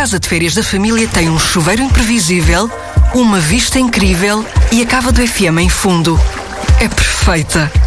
casa de férias da família tem um chuveiro imprevisível, uma vista incrível e a cava do FM em fundo. É perfeita.